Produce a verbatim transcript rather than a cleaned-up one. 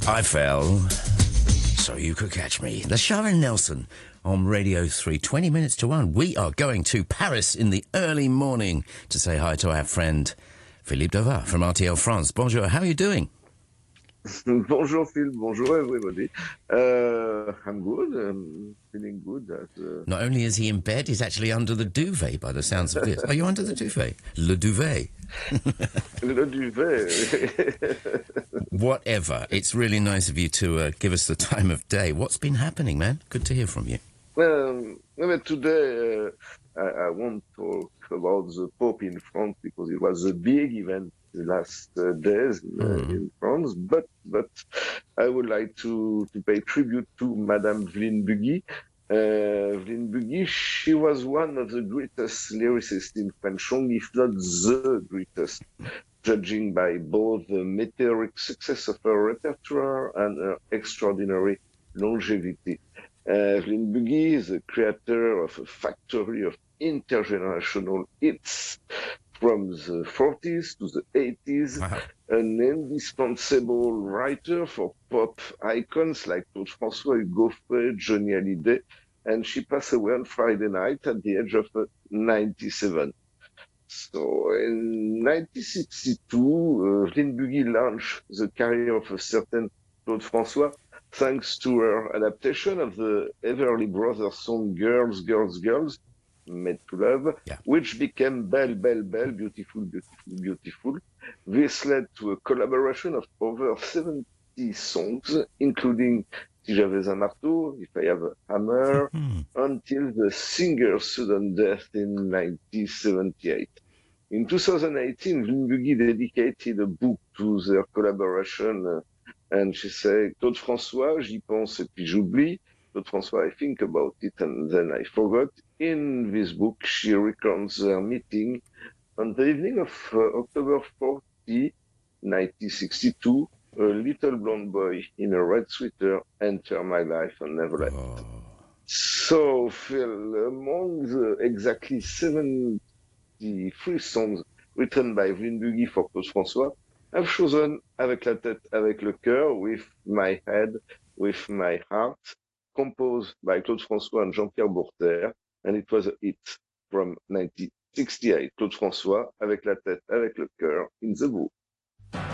I fell so you could catch me. The Sharon Nelson on Radio three, twenty minutes to one. We are going to Paris in the early morning to say hi to our friend Philippe Dovar from R T L France. Bonjour, how are you doing? Bonjour Phil, bonjour everybody. Uh, I'm good, I'm feeling good. That, uh... Not only is he in bed, he's actually under the duvet by the sounds of this. Are you under the duvet? Le duvet. Le duvet. Whatever. It's really nice of you to uh, give us the time of day. What's been happening, man? Good to hear from you. Um, well, today uh, I, I won't talk about the Pope in France because it was a big event the last uh, days uh, mm. in France, but but I would like to, to pay tribute to Madame Vline Bugui. Uh, Vline Bugui, she was one of the greatest lyricists in French song, if not the greatest, judging by both the meteoric success of her repertoire and her extraordinary longevity. Uh, Vline Bugui is the creator of a factory of intergenerational hits from the forties to the eighties, wow. An indispensable writer for pop icons like Claude François, Hugo Frey, Johnny Hallyday, and she passed away on Friday night at the age of ninety-seven. So in nineteen sixty-two, uh, Vline Bugui launched the career of a certain Claude François thanks to her adaptation of the Everly Brothers song Girls, Girls, Girls, Made to Love, yeah. which became Belle, Belle, Belle, Beautiful, Beautiful, Beautiful. This led to a collaboration of over seventy songs, including Si j'avais un marteau, If I Have a Hammer, until the singer's sudden death in nineteen seventy-eight. In two thousand eighteen, Vline Bugui dedicated a book to their collaboration, uh, and she said, Claude François, j'y pense et puis j'oublie. Claude François, I think about it and then I forgot. In this book, she recounts their meeting on the evening of uh, October fourteenth, nineteen sixty-two. A little blonde boy in a red sweater entered my life and never left. Oh. So, Phil, among the exactly seventy-three songs written by Vline Bugui for Claude François, I've chosen Avec la tête, avec le cœur, With my head, with my heart, composed by Claude François and Jean-Pierre Bourter, and it was a hit from nineteen sixty-eight. Claude François, Avec la tête, avec le cœur, in the book.